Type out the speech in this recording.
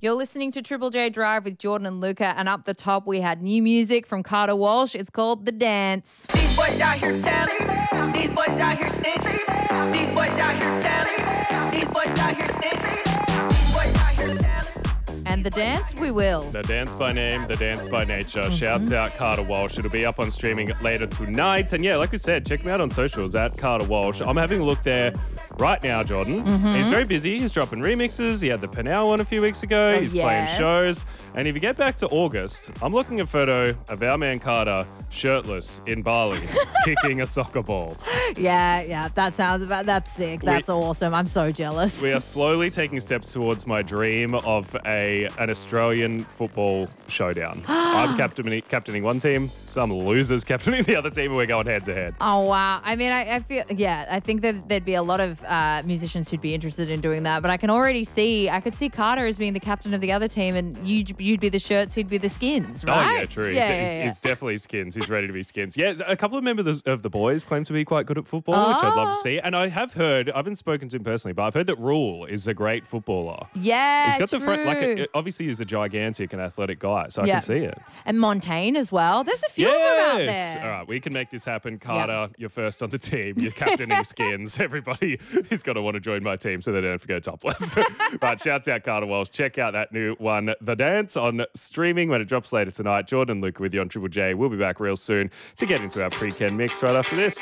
You're listening to Triple J Drive with Jordan and Luca, and up the top we had new music from Carter Walsh. It's called The Dance. These boys out here telling, these boys out here snitching, these boys out here telling, these boys out here snitching, these boys out here telling. And The Dance, we will. The Dance by Name, The Dance by Nature. Shouts out Carter Walsh. It'll be up on streaming later tonight. And yeah, like we said, check me out on socials at Carter Walsh. I'm having a look there right now, Jordan. He's very busy. He's dropping remixes. He had the Pinal one a few weeks ago. He's playing shows. And if you get back to August, I'm looking at a photo of our man Carter shirtless in Bali kicking a soccer ball. Yeah, that's sick. That's awesome. I'm so jealous. We are slowly taking steps towards my dream of an Australian football showdown. I'm captaining one team, some losers captaining the other team, and we're going head to head. Oh, wow. I mean, I think that there'd be a lot of musicians who'd be interested in doing that, but I could see Carter as being the captain of the other team, and you'd be the shirts, he'd be the skins, right? Oh, yeah, true. Yeah. He's definitely skins. He's ready to be skins. Yeah, a couple of members of the boys claim to be quite good at football, which I'd love to see. And I haven't spoken to him personally, but I've heard that Rule is a great footballer. Yeah, he's got true. the front, obviously he's a gigantic and athletic guy, so I can see it. And Montaigne as well. There's a few of them out there. All right, we can make this happen. Carter, you're first on the team. You're captaining skins. Everybody is going to want to join my team so they don't go topless. But shouts out Carter Walsh. Check out that new one, The Dance, on streaming when it drops later tonight. Jordan and Luke with you on Triple J. We'll be back real soon to get into our pre-Ken mix right after this.